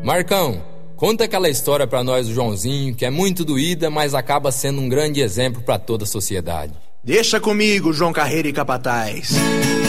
Marcão, conta aquela história pra nós do Joãozinho, que é muito doída, mas acaba sendo um grande exemplo pra toda a sociedade. Deixa comigo, João Carreiro e Capataz.